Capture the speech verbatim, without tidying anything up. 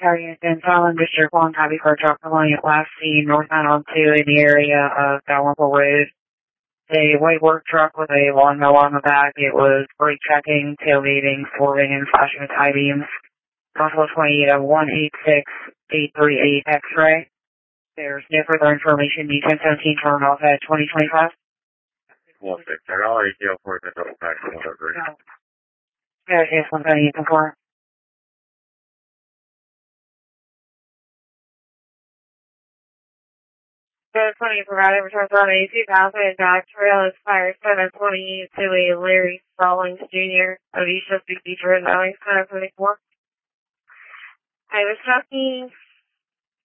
Harrington, Solon District one, copy for a truck pulling at last seen northbound on two in the area of Dalrymple Road. A white work truck with a long mill on the back. It was brake checking, tailgating, swerving, and flashing its high beams. Possible twenty-eight of one eight six eight three eight X-ray. There's no further information. D ten seventeen turned off at twenty twenty-five. One six. I got A T L for the double back one over. No. Yeah, yes, one seventy-eight before. Go twenty provided returns on a two thousand Dodge Trail expired seven twenty to a Larry Stallings Junior of East of Detroit Valley, kind of twenty-four. I was talking